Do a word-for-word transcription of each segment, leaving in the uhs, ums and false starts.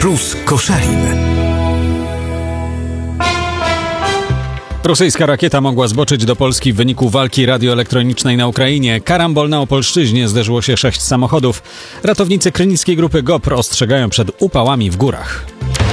Plus Koszalin. Rosyjska rakieta mogła zboczyć do Polski w wyniku walki radioelektronicznej na Ukrainie. Karambol na Opolszczyźnie, zderzyło się sześć samochodów. Ratownicy krynickiej grupy GOPR ostrzegają przed upałami w górach.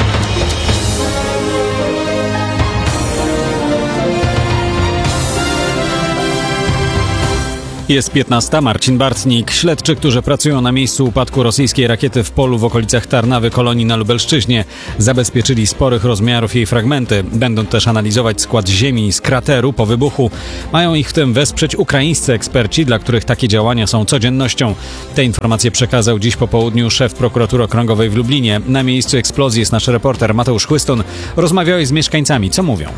Jest piętnasta. Marcin Bartnik. Śledczy, którzy pracują na miejscu upadku rosyjskiej rakiety w polu w okolicach Tarnawy Kolonii na Lubelszczyźnie, zabezpieczyli sporych rozmiarów jej fragmenty. Będą też analizować skład ziemi z krateru po wybuchu. Mają ich w tym wesprzeć ukraińscy eksperci, dla których takie działania są codziennością. Te informacje przekazał dziś po południu szef prokuratury okręgowej w Lublinie. Na miejscu eksplozji jest nasz reporter Mateusz Chłystun. Rozmawiałeś z mieszkańcami. Co mówią?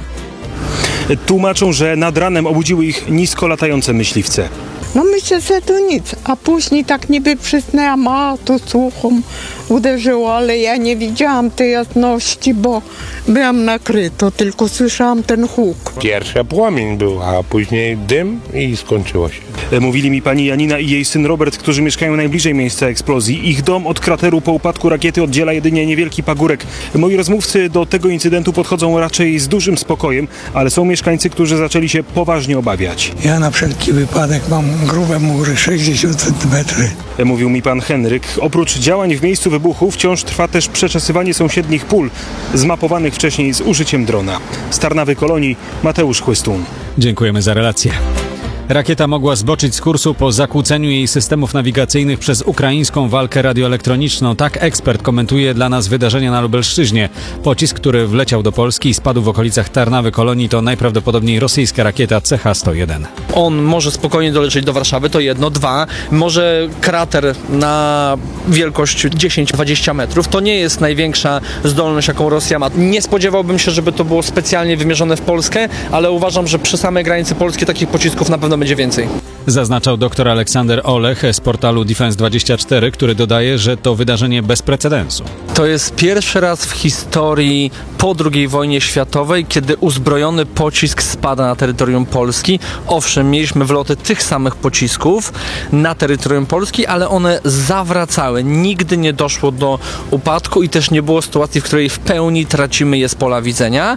Tłumaczą, że nad ranem obudziły ich nisko latające myśliwce. No myślę, że to nic, a później tak niby przysnęłam, a to słuchom uderzyło, ale ja nie widziałam tej jasności, bo byłam nakryto, tylko słyszałam ten huk. Pierwszy płomień był, a później dym i skończyło się. Mówili mi pani Janina i jej syn Robert, którzy mieszkają najbliżej miejsca eksplozji. Ich dom od krateru po upadku rakiety oddziela jedynie niewielki pagórek. Moi rozmówcy do tego incydentu podchodzą raczej z dużym spokojem, ale są mieszkańcy, którzy zaczęli się poważnie obawiać. Ja na wszelki wypadek mam grube mury, sześćdziesiąt centymetrów. Mówił mi pan Henryk. Oprócz działań w miejscu wybuchu wciąż trwa też przeczesywanie sąsiednich pól, zmapowanych wcześniej z użyciem drona. Z Tarnawy Kolonii Mateusz Chłystun. Dziękujemy za relację. Rakieta mogła zboczyć z kursu po zakłóceniu jej systemów nawigacyjnych przez ukraińską walkę radioelektroniczną. Tak ekspert komentuje dla nas wydarzenia na Lubelszczyźnie. Pocisk, który wleciał do Polski i spadł w okolicach Tarnawy Kolonii, to najprawdopodobniej rosyjska rakieta C H sto jeden. On może spokojnie dolecieć do Warszawy, to jedno. Dwa, może krater na wielkość dziesięć dwadzieścia metrów. To nie jest największa zdolność, jaką Rosja ma. Nie spodziewałbym się, żeby to było specjalnie wymierzone w Polskę, ale uważam, że przy samej granicy Polski takich pocisków na pewno będzie więcej. Zaznaczał dr Aleksander Olech z portalu Defense dwadzieścia cztery, który dodaje, że to wydarzenie bez precedensu. To jest pierwszy raz w historii po drugiej wojnie światowej, kiedy uzbrojony pocisk spada na terytorium Polski. Owszem, mieliśmy wloty tych samych pocisków na terytorium Polski, ale one zawracały. Nigdy nie doszło do upadku i też nie było sytuacji, w której w pełni tracimy je z pola widzenia.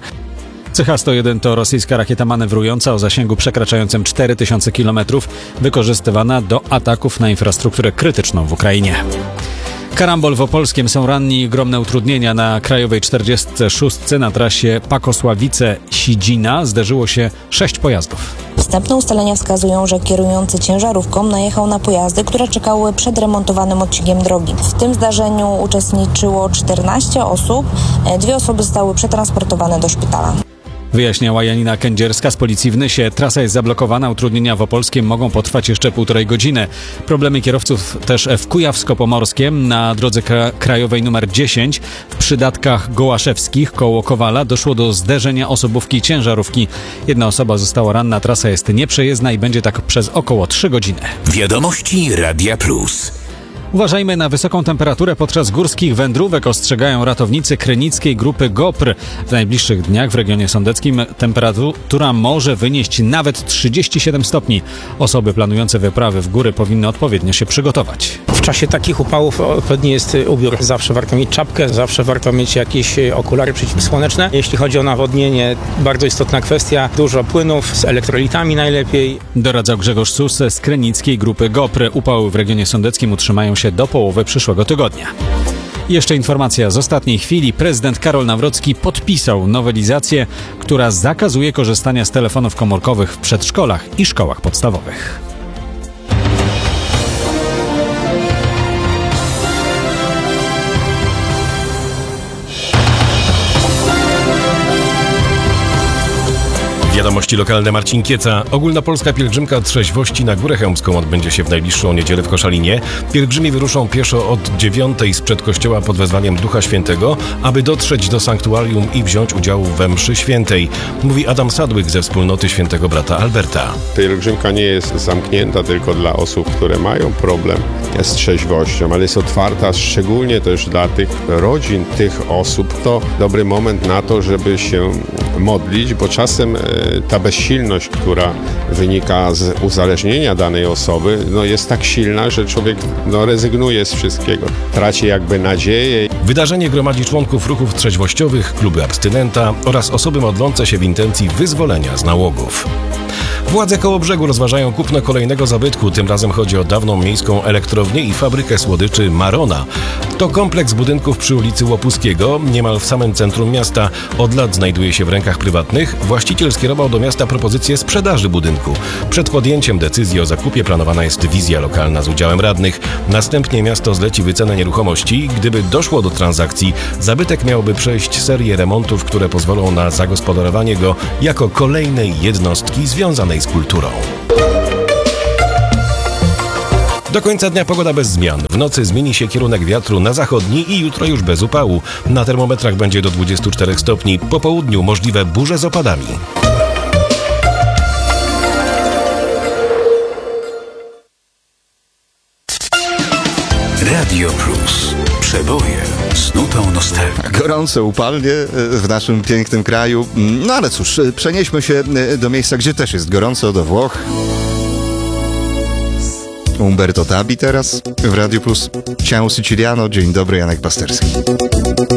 C H sto jeden to rosyjska rakieta manewrująca o zasięgu przekraczającym cztery tysiące kilometrów, wykorzystywana do ataków na infrastrukturę krytyczną w Ukrainie. Karambol w Opolskiem, są ranni i ogromne utrudnienia. Na krajowej czterdziestce szóstce na trasie Pakosławice-Sidzina zderzyło się sześć pojazdów. Wstępne ustalenia wskazują, że kierujący ciężarówką najechał na pojazdy, które czekały przed remontowanym odcinkiem drogi. W tym zdarzeniu uczestniczyło czternaście osób, dwie osoby zostały przetransportowane do szpitala. Wyjaśniała Janina Kędzierska z Policji w Nysie. Trasa jest zablokowana, utrudnienia w Opolskiem mogą potrwać jeszcze półtorej godziny. Problemy kierowców też w Kujawsko-Pomorskiem. Na drodze kra- krajowej numer dziesięć w przydatkach Gołaszewskich koło Kowala doszło do zderzenia osobówki i ciężarówki. Jedna osoba została ranna, trasa jest nieprzejezdna i będzie tak przez około trzy godziny. Wiadomości Radia Plus. Uważajmy na wysoką temperaturę podczas górskich wędrówek, ostrzegają ratownicy krynickiej grupy GOPR. W najbliższych dniach w regionie sądeckim temperatura może wynieść nawet trzydzieści siedem stopni. Osoby planujące wyprawy w góry powinny odpowiednio się przygotować. W czasie takich upałów odpowiedni jest ubiór. Zawsze warto mieć czapkę, zawsze warto mieć jakieś okulary przeciwsłoneczne. Jeśli chodzi o nawodnienie, bardzo istotna kwestia. Dużo płynów z elektrolitami najlepiej. Doradzał Grzegorz Sus z krynickiej grupy GOPR. Upały w regionie sądeckim utrzymają się do połowy przyszłego tygodnia. Jeszcze informacja z ostatniej chwili. Prezydent Karol Nawrocki podpisał nowelizację, która zakazuje korzystania z telefonów komórkowych w przedszkolach i szkołach podstawowych. Wiadomości lokalne, Marcin Kieca. Ogólnopolska pielgrzymka trzeźwości na Górę Chełmską odbędzie się w najbliższą niedzielę w Koszalinie. Pielgrzymi wyruszą pieszo od dziewiątej z przedkościoła pod wezwaniem Ducha Świętego, aby dotrzeć do sanktuarium i wziąć udział we mszy świętej. Mówi Adam Sadłyk ze wspólnoty Świętego Brata Alberta. Pielgrzymka nie jest zamknięta tylko dla osób, które mają problem z trzeźwością, ale jest otwarta szczególnie też dla tych rodzin, tych osób. To dobry moment na to, żeby się modlić, bo czasem ta bezsilność, która wynika z uzależnienia danej osoby, no jest tak silna, że człowiek no, rezygnuje z wszystkiego. Traci jakby nadzieję. Wydarzenie gromadzi członków ruchów trzeźwościowych, kluby abstynenta oraz osoby modlące się w intencji wyzwolenia z nałogów. Władze Kołobrzegu rozważają kupno kolejnego zabytku. Tym razem chodzi o dawną miejską elektrownię i fabrykę słodyczy Marona. To kompleks budynków przy ulicy Łopuskiego, niemal w samym centrum miasta. Od lat znajduje się w rękach prywatnych. Właściciel skierował do miasta propozycję sprzedaży budynku. Przed podjęciem decyzji o zakupie planowana jest wizja lokalna z udziałem radnych. Następnie miasto zleci wycenę nieruchomości. Gdyby doszło do transakcji, zabytek miałby przejść serię remontów, które pozwolą na zagospodarowanie go jako kolejnej jednostki związanej z kulturą. Do końca dnia pogoda bez zmian. W nocy zmieni się kierunek wiatru na zachodni i jutro już bez upału. Na termometrach będzie do dwudziestu czterech stopni. Po południu możliwe burze z opadami. Radio Plus. Przeboje z nutą nostalgii. Gorąco, upalnie w naszym pięknym kraju. No ale cóż, przenieśmy się do miejsca, gdzie też jest gorąco, do Włoch. Umberto Tabi teraz w Radio Plus. Ciao Siciliano. Dzień dobry, Janek Pasterski.